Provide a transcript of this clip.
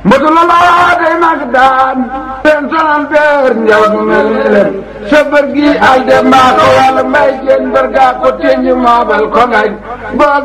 mbëtula laa day mag daan seen sonal beer njaw du mel ni leen sa bër gi al dem maa ko wàll mbay jeen bër gaa ko teñu maabal ko ngañ